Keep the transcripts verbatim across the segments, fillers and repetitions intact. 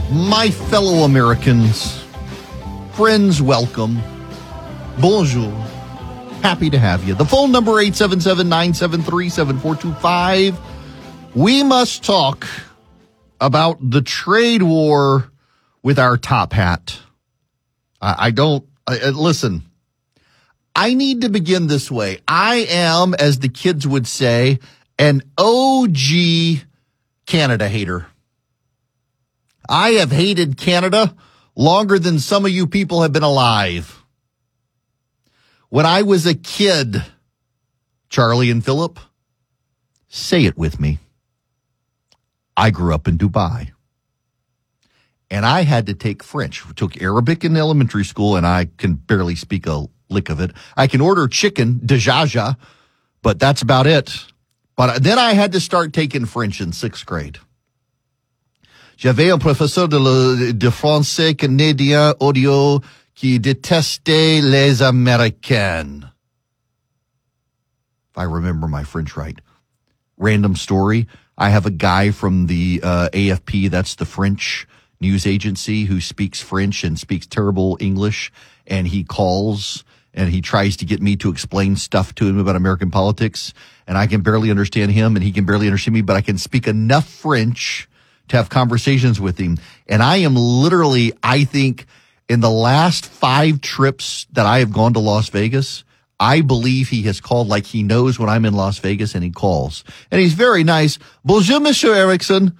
My fellow Americans, friends, welcome. Bonjour. Happy to have you. The phone number, eight seven seven, nine seven three, seven four two five. We must talk about the trade war with our top hat. I, I don't, I, listen, I need to begin this way. I am, as the kids would say, an O G Canada hater. I have hated Canada longer than some of you people have been alive. When I was a kid, Charlie and Philip, say it with me. I grew up in Dubai. And I had to take French. I took Arabic in elementary school, and I can barely speak a lick of it. I can order chicken, dejaja, but that's about it. But then I had to start taking French in sixth grade. J'avais un professeur de, le, de français canadien audio qui détestait les Américains. If I remember my French right. Random story. I have a guy from the uh, A F P, that's the French news agency, who speaks French and speaks terrible English, and he calls and he tries to get me to explain stuff to him about American politics, and I can barely understand him, and he can barely understand me, but I can speak enough French to have conversations with him. And I am literally, I think, in the last five trips that I have gone to Las Vegas, I believe he has called like he knows when I'm in Las Vegas, and he calls. And he's very nice. Bonjour, Monsieur Erickson.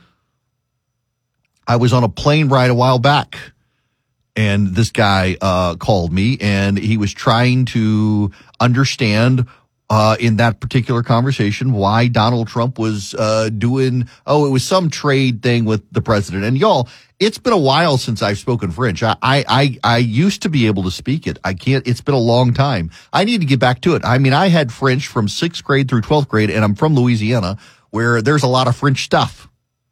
I was on a plane ride a while back, and this guy uh called me, and he was trying to understand Uh, in that particular conversation, why Donald Trump was uh, doing, oh, it was some trade thing with the president. And y'all, it's been a while since I've spoken French. I, I, I used to be able to speak it. I can't, it's been a long time. I need to get back to it. I mean, I had French from sixth grade through twelfth grade, and I'm from Louisiana, where there's a lot of French stuff.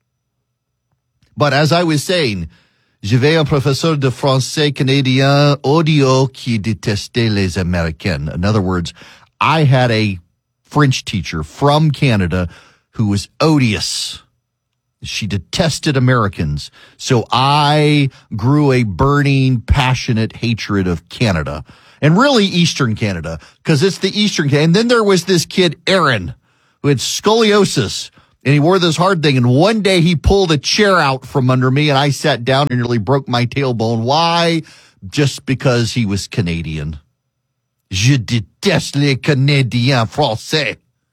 But as I was saying, j'avais un professeur de français canadien audio qui détestait les Américains. In other words, I had a French teacher from Canada who was odious. She detested Americans. So I grew a burning, passionate hatred of Canada, and really Eastern Canada, because it's the Eastern. And then there was this kid, Aaron, who had scoliosis, and he wore this hard thing. And one day he pulled a chair out from under me, and I sat down and nearly broke my tailbone. Why? Just because he was Canadian. Je déteste les Canadiens français.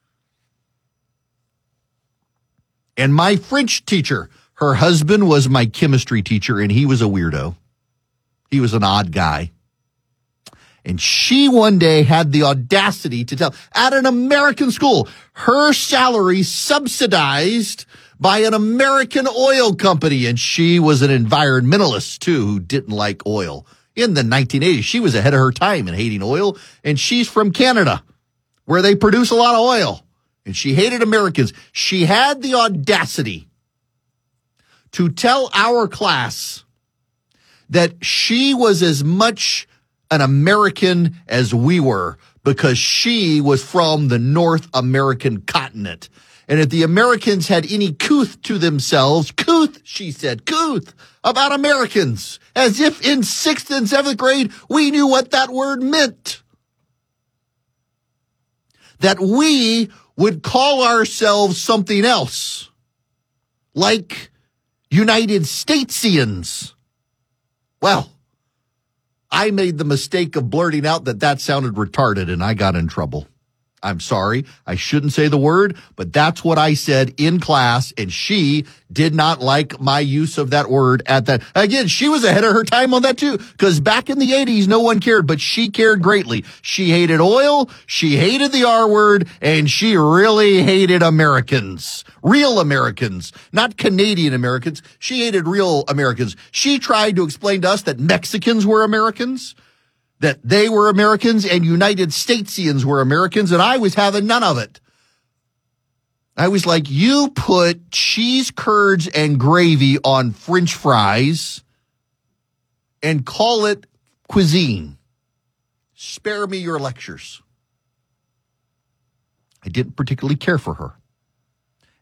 And my French teacher, her husband was my chemistry teacher, and he was a weirdo. He was an odd guy. And she one day had the audacity to tell, at an American school, her salary subsidized by an American oil company. And she was an environmentalist, too, who didn't like oil. In the nineteen eighties, she was ahead of her time in hating oil, and she's from Canada, where they produce a lot of oil, and she hated Americans. She had the audacity to tell our class that she was as much an American as we were, because she was from the North American continent. And if the Americans had any couth to themselves, couth, she said, couth, about Americans, as if in sixth and seventh grade we knew what that word meant. That we would call ourselves something else, like United Statesians. Well, I made the mistake of blurting out that that sounded retarded, and I got in trouble. I'm sorry. I shouldn't say the word, but that's what I said in class, and she did not like my use of that word at that. Again, she was ahead of her time on that too, because back in the eighties, no one cared, but she cared greatly. She hated oil, she hated the R word, and she really hated Americans. Real Americans, not Canadian Americans. She hated real Americans. She tried to explain to us that Mexicans were Americans, that they were Americans, and United Statesians were Americans, and I was having none of it. I was like, you put cheese curds and gravy on French fries and call it cuisine. Spare me your lectures. I didn't particularly care for her.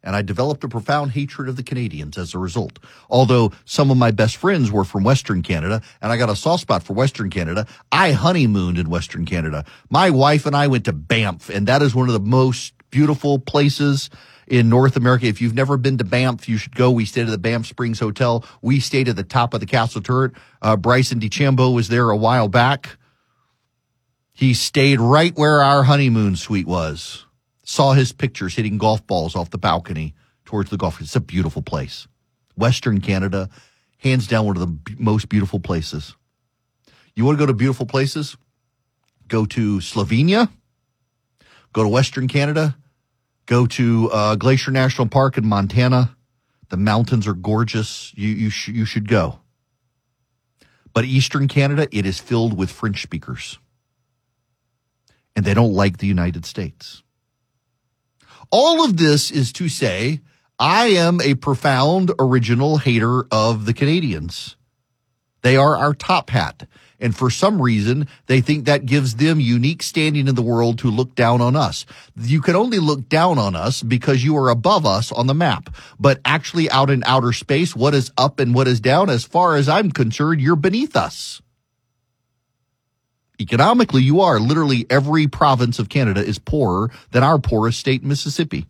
And I developed a profound hatred of the Canadians as a result. Although some of my best friends were from Western Canada, and I got a soft spot for Western Canada, I honeymooned in Western Canada. My wife and I went to Banff, and that is one of the most beautiful places in North America. If you've never been to Banff, you should go. We stayed at the Banff Springs Hotel. We stayed at the top of the castle turret. Uh, Bryson DeChambeau was there a while back. He stayed right where our honeymoon suite was. Saw his pictures hitting golf balls off the balcony towards the golf. It's a beautiful place. Western Canada, hands down, one of the b- most beautiful places. You want to go to beautiful places? Go to Slovenia. Go to Western Canada. Go to uh, Glacier National Park in Montana. The mountains are gorgeous. You you, sh- you should go. But Eastern Canada, it is filled with French speakers. And they don't like the United States. All of this is to say, I am a profound original hater of the Canadians. They are our top hat. And for some reason, they think that gives them unique standing in the world to look down on us. You can only look down on us because you are above us on the map. But actually out in outer space, what is up and what is down, as far as I'm concerned, you're beneath us. Economically, you are. Literally every province of Canada is poorer than our poorest state, Mississippi.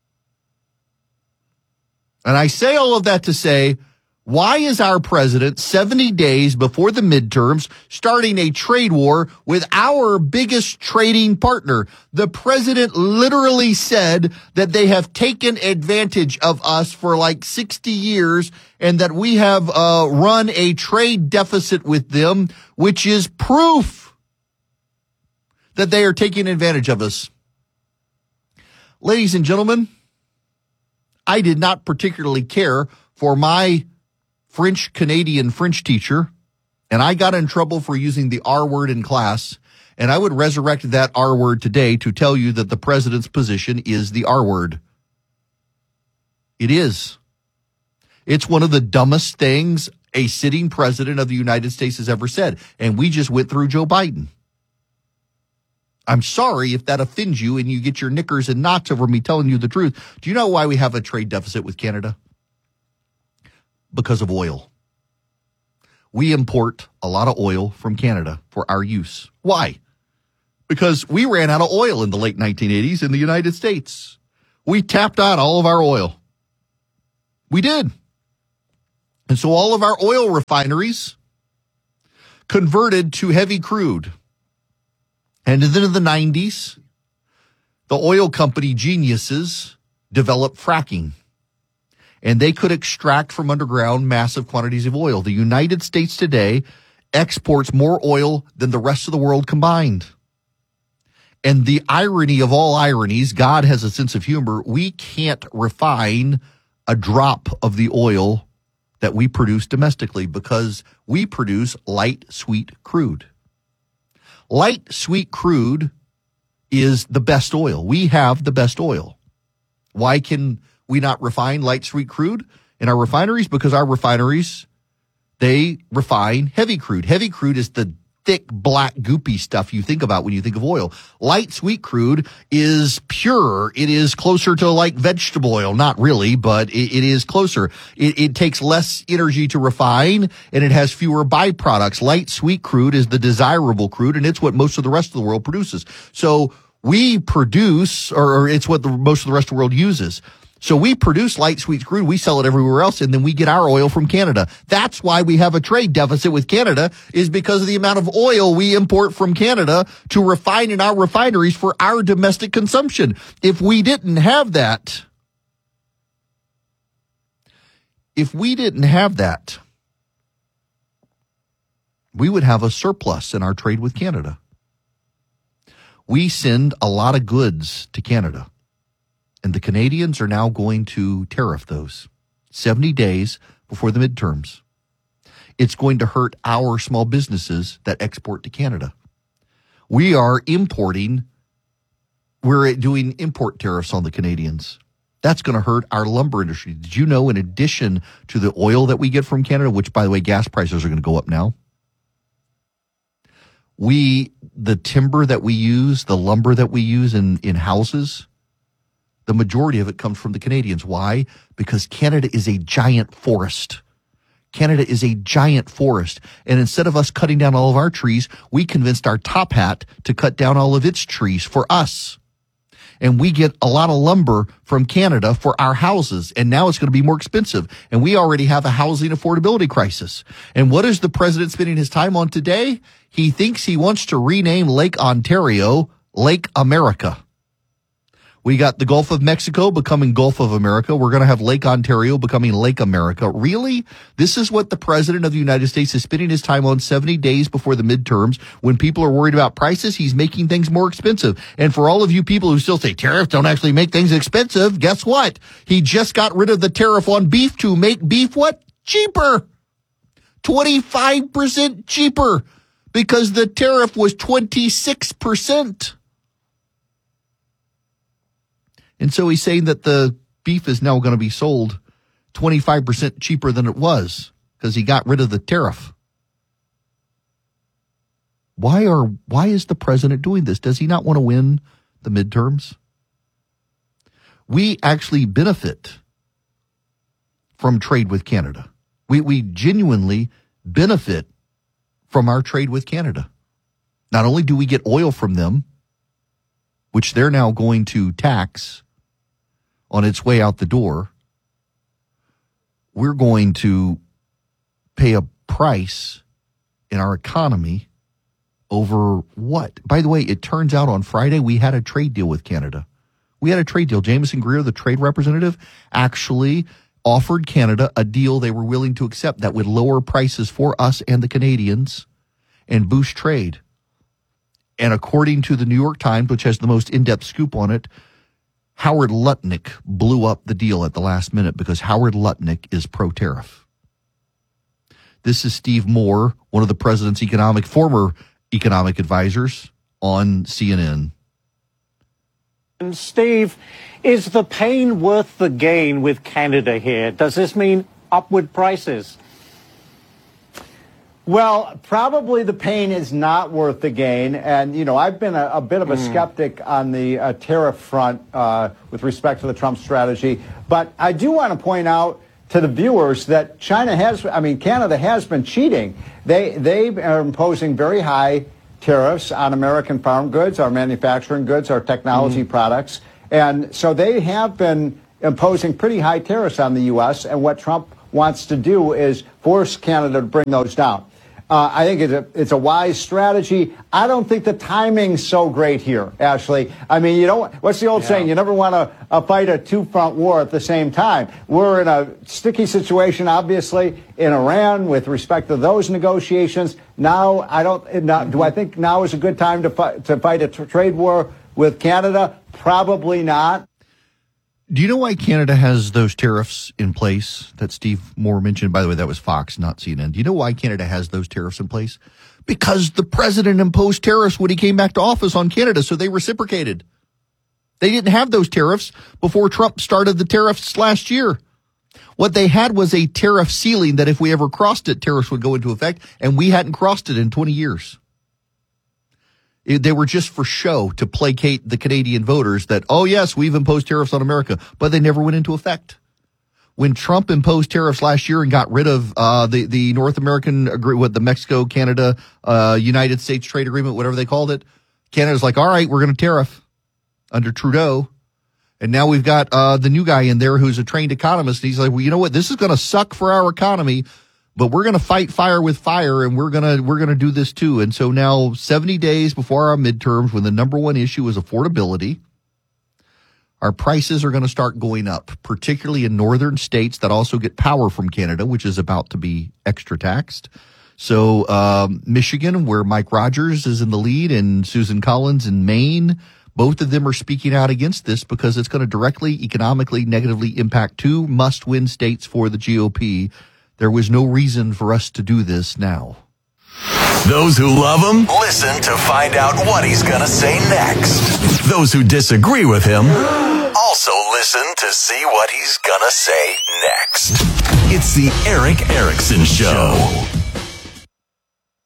And I say all of that to say, why is our president seventy days before the midterms starting a trade war with our biggest trading partner? The president literally said that they have taken advantage of us for like sixty years and that we have uh, run a trade deficit with them, which is proof that they are taking advantage of us. Ladies and gentlemen, I did not particularly care for my French Canadian French teacher, and I got in trouble for using the R word in class, and I would resurrect that R word today to tell you that the president's position is the R word. It is. It's one of the dumbest things a sitting president of the United States has ever said, and we just went through Joe Biden. I'm sorry if that offends you and you get your knickers in knots over me telling you the truth. Do you know why we have a trade deficit with Canada? Because of oil. We import a lot of oil from Canada for our use. Why? Because we ran out of oil in the late nineteen eighties in the United States. We tapped out all of our oil. We did. And so all of our oil refineries converted to heavy crude. And then in the nineties, the oil company geniuses developed fracking. And they could extract from underground massive quantities of oil. The United States today exports more oil than the rest of the world combined. And the irony of all ironies, God has a sense of humor. We can't refine a drop of the oil that we produce domestically because we produce light, sweet crude. Light, sweet crude is the best oil. We have the best oil. Why can we not refine light, sweet crude in our refineries? Because our refineries, they refine heavy crude. Heavy crude is the thick, black, goopy stuff you think about when you think of oil. Light, sweet crude is pure. It is closer to like vegetable oil. Not really, but it, it is closer. It, it takes less energy to refine, and it has fewer byproducts. Light, sweet crude is the desirable crude, and it's what most of the rest of the world produces. So we produce, or it's what the, most of the rest of the world uses. So we produce light, sweet crude, we sell it everywhere else, and then we get our oil from Canada. That's why we have a trade deficit with Canada, is because of the amount of oil we import from Canada to refine in our refineries for our domestic consumption. If we didn't have that, if we didn't have that, we would have a surplus in our trade with Canada. We send a lot of goods to Canada. And the Canadians are now going to tariff those seventy days before the midterms. It's going to hurt our small businesses that export to Canada. We are importing, we're doing import tariffs on the Canadians. That's going to hurt our lumber industry. Did you know, in addition to the oil that we get from Canada, which, by the way, gas prices are going to go up now, we, the timber that we use, the lumber that we use in, in houses, The majority of it comes from the Canadians. Why? Because Canada is a giant forest. Canada is a giant forest. And instead of us cutting down all of our trees, we convinced our top hat to cut down all of its trees for us. And we get a lot of lumber from Canada for our houses. And now it's going to be more expensive. And we already have a housing affordability crisis. And what is the president spending his time on today? He thinks he wants to rename Lake Ontario Lake America. We got the Gulf of Mexico becoming Gulf of America. We're going to have Lake Ontario becoming Lake America. Really? This is what the president of the United States is spending his time on seventy days before the midterms. When people are worried about prices, he's making things more expensive. And for all of you people who still say tariffs don't actually make things expensive, guess what? He just got rid of the tariff on beef to make beef what? Cheaper. twenty-five percent cheaper because the tariff was twenty-six percent. And so he's saying that the beef is now going to be sold twenty-five percent cheaper than it was because he got rid of the tariff. Why are why is the president doing this? Does he not want to win the midterms? We actually benefit from trade with Canada. We we genuinely benefit from our trade with Canada. Not only do we get oil from them, which they're now going to tax on its way out the door, we're going to pay a price in our economy over what? By the way, it turns out on Friday we had a trade deal with Canada. We had a trade deal. Jameson Greer, the trade representative, actually offered Canada a deal they were willing to accept that would lower prices for us and the Canadians and boost trade. And according to the New York Times, which has the most in-depth scoop on it, Howard Lutnick blew up the deal at the last minute because Howard Lutnick is pro-tariff. This is Steve Moore, one of the president's economic, former economic advisors on C N N. And Steve, is the pain worth the gain with Canada here? Does this mean upward prices? Well, probably the pain is not worth the gain. And, you know, I've been a, a bit of a mm. skeptic on the uh, tariff front uh, with respect to the Trump strategy. But I do want to point out to the viewers that China has, I mean, Canada has been cheating. They, they are imposing very high tariffs on American farm goods, our manufacturing goods, our technology mm. products. And so they have been imposing pretty high tariffs on the U S. And what Trump wants to do is force Canada to bring those down. Uh, I think it's a, it's a wise strategy. I don't think the timing's so great here, Ashley. I mean, you don't, what's the old yeah. saying? You never want to uh, fight a two-front war at the same time. We're in a sticky situation, obviously, in Iran with respect to those negotiations. Now, I don't, not, do I think now is a good time to, fi- to fight a t- trade war with Canada? Probably not. Do you know why Canada has those tariffs in place that Steve Moore mentioned? By the way, that was Fox, not C N N. Do you know why Canada has those tariffs in place? Because the president imposed tariffs when he came back to office on Canada, so they reciprocated. They didn't have those tariffs before Trump started the tariffs last year. What they had was a tariff ceiling that if we ever crossed it, tariffs would go into effect, and we hadn't crossed it in twenty years. They were just for show to placate the Canadian voters that, oh, yes, we've imposed tariffs on America, but they never went into effect. When Trump imposed tariffs last year and got rid of uh, the, the North American, agree with the Mexico, Canada, uh, United States trade agreement, whatever they called it, Canada's like, all right, we're going to tariff under Trudeau. And now we've got uh, the new guy in there who's a trained economist. He's like, well, you know what? This is going to suck for our economy. But we're going to fight fire with fire, and we're going to we're going to do this too. And so now, seventy days before our midterms, when the number one issue is affordability, our prices are going to start going up, particularly in northern states that also get power from Canada, which is about to be extra taxed. So um, Michigan, where Mike Rogers is in the lead, and Susan Collins in Maine, both of them are speaking out against this because it's going to directly, economically, negatively impact two must-win states for the G O P. There was no reason for us to do this now. Those who love him, listen to find out what he's going to say next. Those who disagree with him, also listen to see what he's going to say next. It's the Erick Erickson Show.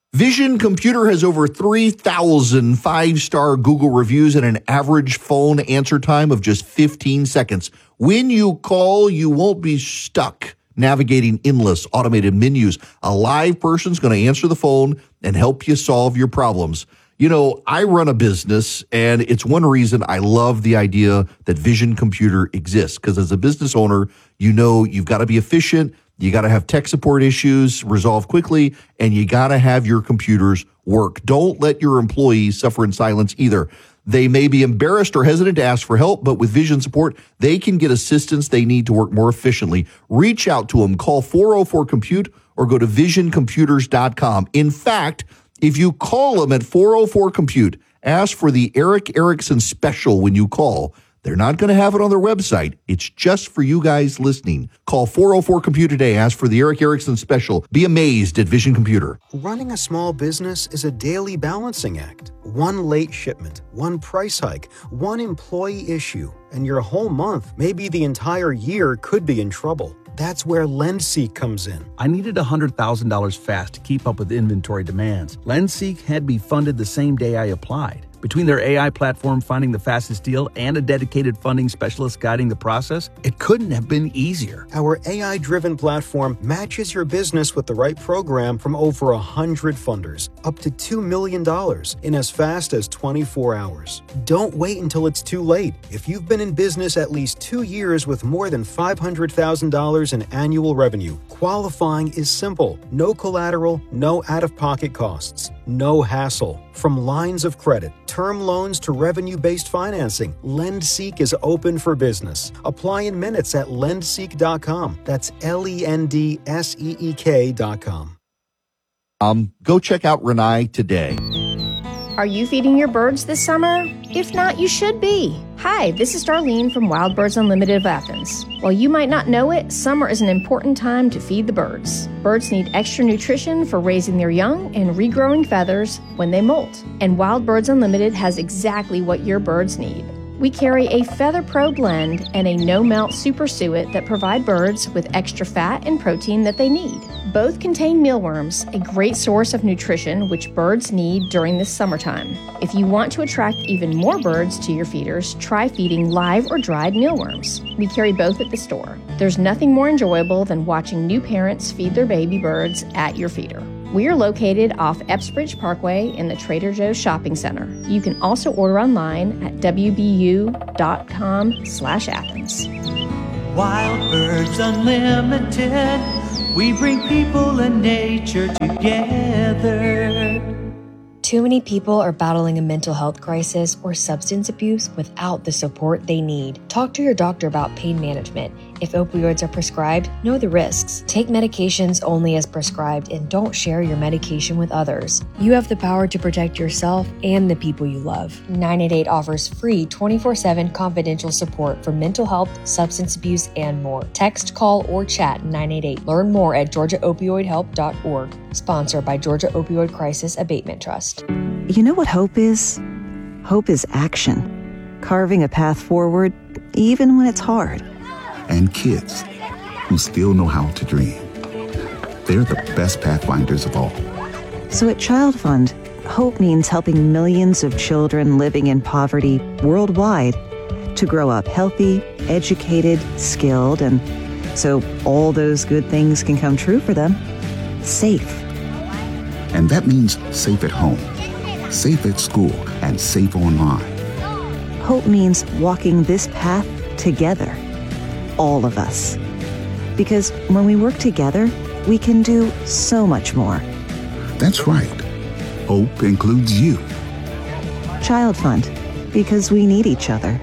Vision Computer has over three thousand five-star Google reviews and an average phone answer time of just fifteen seconds. When you call, you won't be stuck navigating endless automated menus. A live person's going to answer the phone and help you solve your problems. You know, I run a business, and it's one reason I love the idea that Vision Computer exists, because as a business owner, you know you've got to be efficient, you got to have tech support issues resolved quickly, and you got to have your computers work. Don't let your employees suffer in silence either. They may be embarrassed or hesitant to ask for help, but with Vision support, they can get assistance they need to work more efficiently. Reach out to them. Call four oh four compute or go to vision computers dot com. In fact, if you call them at four oh four compute, ask for the Eric Erickson special when you call. They're not going to have it on their website. It's just for you guys listening. Call four oh four compute today. Ask for the Eric Erickson special. Be amazed at Vision Computer. Running a small business is a daily balancing act. One late shipment, one price hike, one employee issue, and your whole month, maybe the entire year, could be in trouble. That's where LendSeek comes in. I needed one hundred thousand dollars fast to keep up with inventory demands. LendSeek had me funded the same day I applied. Between their A I platform finding the fastest deal and a dedicated funding specialist guiding the process, it couldn't have been easier. Our A I-driven platform matches your business with the right program from over one hundred funders, up to two million dollars in as fast as twenty-four hours. Don't wait until it's too late. If you've been in business at least two years with more than five hundred thousand dollars in annual revenue, qualifying is simple. No collateral, no out-of-pocket costs, no hassle. From lines of credit, term loans to revenue-based financing, LendSeek is open for business. Apply in minutes at lend seek dot com. That's L E N D S E E K dot com. Um, go check out Renai today. Are you feeding your birds this summer? If not, you should be. Hi, this is Darlene from Wild Birds Unlimited of Athens. While you might not know it, summer is an important time to feed the birds. Birds need extra nutrition for raising their young and regrowing feathers when they molt. And Wild Birds Unlimited has exactly what your birds need. We carry a Feather Pro blend and a no-melt super suet that provide birds with extra fat and protein that they need. Both contain mealworms, a great source of nutrition which birds need during this summertime. If you want to attract even more birds to your feeders, try feeding live or dried mealworms. We carry both at the store. There's nothing more enjoyable than watching new parents feed their baby birds at your feeder. We are located off Epsbridge Parkway in the Trader Joe's Shopping Center. You can also order online at w b u dot com slash Athens. Wild Birds Unlimited, we bring people and nature together. Too many people are battling a mental health crisis or substance abuse without the support they need. Talk to your doctor about pain management. If opioids are prescribed, know the risks. Take medications only as prescribed and don't share your medication with others. You have the power to protect yourself and the people you love. nine eight eight offers free twenty-four seven confidential support for mental health, substance abuse, and more. Text, call, or chat nine eight eight. Learn more at georgia opioid help dot org. Sponsored by Georgia Opioid Crisis Abatement Trust. You know what hope is? Hope is action. Carving a path forward, even when it's hard. And kids who still know how to dream. They're the best pathfinders of all. So at Child Fund, hope means helping millions of children living in poverty worldwide to grow up healthy, educated, skilled, and so all those good things can come true for them. Safe. And that means safe at home, safe at school, and safe online. Hope means walking this path together. All of us. Because when we work together, we can do so much more. That's right. Hope includes you. Child Fund, because we need each other.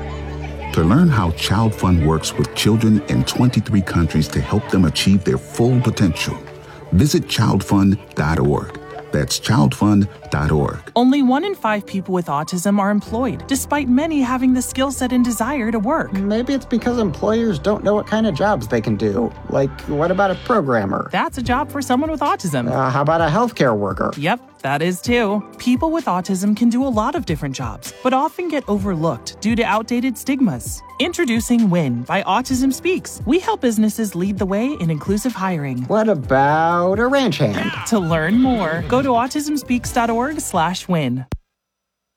To learn how Child Fund works with children in twenty-three countries to help them achieve their full potential, visit child fund dot org. That's child fund dot org. Only one in five people with autism are employed, despite many having the skill set and desire to work. Maybe it's because employers don't know what kind of jobs they can do. Like, what about a programmer? That's a job for someone with autism. Uh, how about a healthcare worker? Yep, That is too. People with autism can do a lot of different jobs, but often get overlooked due to outdated stigmas. Introducing WIN by Autism Speaks. We help businesses lead the way in inclusive hiring. What about a ranch hand? To learn more, go to autism speaks dot org slash win.